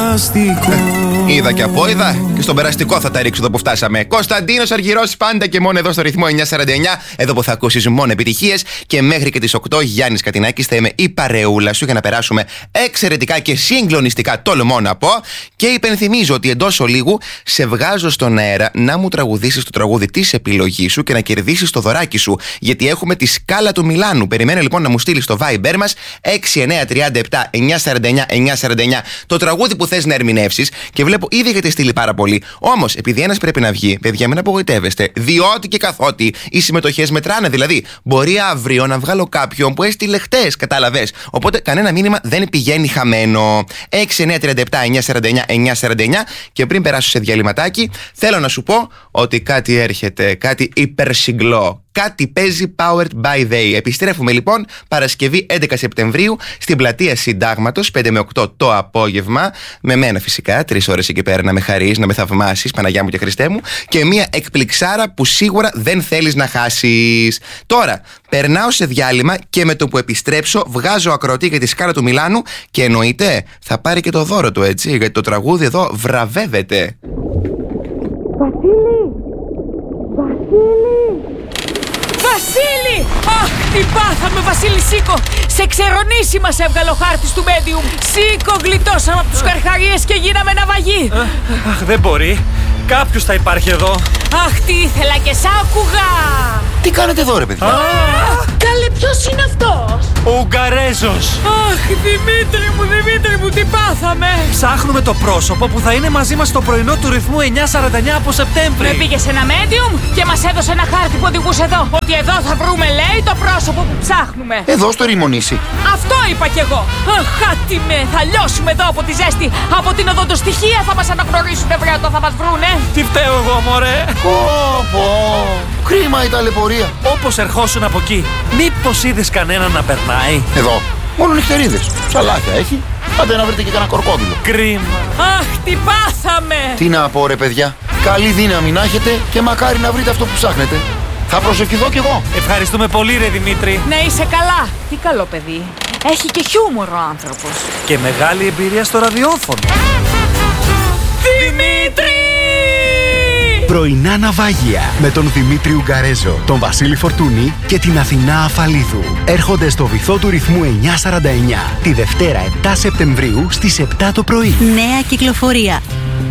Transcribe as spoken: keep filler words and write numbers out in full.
περαστικό. Είδα και από είδα και στον περαστικό θα τα ρίξω εδώ που φτάσαμε. Κωνσταντίνος Αργυρός πάντα και μόνο εδώ στο ρυθμό εννιακόσια σαράντα εννιά. Εδώ που θα ακούσεις μόνο επιτυχίες. Και μέχρι και τις οκτώ Γιάννης Κατινάκης θα είμαι η παρεούλα σου για να περάσουμε εξαιρετικά και συγκλονιστικά, τολμώ να πω. Και υπενθυμίζω ότι εντός ολίγου σε βγάζω στον αέρα να μου τραγουδήσεις το τραγούδι της επιλογής σου και να κερδίσεις το δωράκι σου. Γιατί έχουμε τη σκάλα του Μιλάνου. Περιμένω λοιπόν να μου στείλεις στο Viber μας έξι εννιά τρία επτά εννιακόσια σαράντα εννιά εννιακόσια σαράντα εννιά το τραγούδι που θες να ερμηνεύσεις. Και βλέπω ήδη έχετε στείλει πάρα πολύ. Όμως, επειδή ένας πρέπει να βγει, παιδιά, μην απογοητεύεστε. Διότι και καθότι οι συμμετοχές μετράνε. Δηλαδή, μπορεί αύριο να βγάλω κάποιον που έστειλε χτες, κατάλαβες. Οπότε, κανένα μήνυμα δεν πηγαίνει χαμένο. έξι εννιά τρία επτά εννιακόσια σαράντα εννιά εννιακόσια σαράντα εννιά. Και πριν περάσω σε διαλυματάκι, θέλω να σου πω ότι κάτι έρχεται, κάτι υπερσυγκλό. Κάτι παίζει Powered by They. Επιστρέφουμε λοιπόν Παρασκευή έντεκα Σεπτεμβρίου στην πλατεία Συντάγματος πέντε με οκτώ το απόγευμα. Με μένα φυσικά, τρεις ώρες εκεί πέρα να με χαρείς, να με θαυμάσεις, Παναγιά μου και Χριστέ μου. Και μια εκπληξάρα που σίγουρα δεν θέλεις να χάσεις. Τώρα, περνάω σε διάλειμμα και με το που επιστρέψω βγάζω ακροατή για τη σκάλα του Μιλάνου. Και εννοείται θα πάρει και το δώρο του, έτσι. Γιατί το τραγούδι εδώ βραβεύεται. Βασίλη! Βασίλη! Βασίλη! Αχ, τι πάθαμε, Βασίλη, σήκω! Σε ξερονήσει μας έβγαλε ο χάρτης του Medium. Σήκω, γλιτώσαμε από τους καρχαρίες και γίναμε ναυαγοί. Αχ, δεν μπορεί. Κάποιος θα υπάρχει εδώ. Αχ, τι ήθελα και σ' άκουγα. Τι κάνετε εδώ, ρε παιδιά? Καλέ, ποιος είναι αυτός? Ο Ουγγαρέζος. Αχ, Δημήτρη μου, Δημήτρη μου, τι πάθαμε. Ψάχνουμε το πρόσωπο που θα είναι μαζί μας στο πρωινό του ρυθμού εννιακόσια σαράντα εννιά από Σεπτέμβρη. Με πήγε σε ένα Medium και μας έδωσε ένα χάρτη που οδηγούσε εδώ. Ότι εδώ θα βρούμε, λέει, το πρόσωπο που ψάχνουμε. Εδώ στο Ρημονήσι. Αυτό είπα κι εγώ. Αχ, χάτιμε, θα λιώσουμε εδώ από τη ζέστη. Από την οδοντοστοιχεία θα μας αναγνωρίσουν, βρε, όταν θα μας βρούνε. Τι φταίω εγώ, μωρέ. Πω, πω. Κρίμα η ταλαιπωρία. Όπως ερχόσουν από εκεί, μήπως είδες κανέναν να περνάει? Εδώ, μόνο νυχτερίδες. Ψαλάκια έχει. Άντε να βρείτε και κανένα κορκόδιλο. Κρίμα. Αχ, τι πάθαμε. Τι να πω, ρε παιδιά. Καλή δύναμη να έχετε και μακάρι να βρείτε αυτό που ψάχνετε. Θα προσευχηθώ κι εγώ. Ευχαριστούμε πολύ, ρε Δημήτρη. Να είσαι καλά. Τι καλό παιδί. Έχει και χιούμορ ο άνθρωπος. Και μεγάλη εμπειρία στο ραδιόφωνο. Δημήτρη! Πρωινά ναυάγια με τον Δημήτρη Ουγγαρέζο, τον Βασίλη Φορτούνη και την Αθηνά Αφαλίδου. Έρχονται στο βυθό του ρυθμού εννιακόσια σαράντα εννιά τη Δευτέρα επτά Σεπτεμβρίου στις επτά το πρωί. Νέα κυκλοφορία.